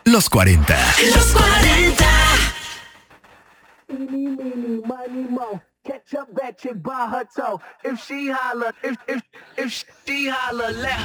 Los 40. Los 40. Eeny, meeny, miny, mo. Catch up that chick by her toe. If she holler, if she holler, let her.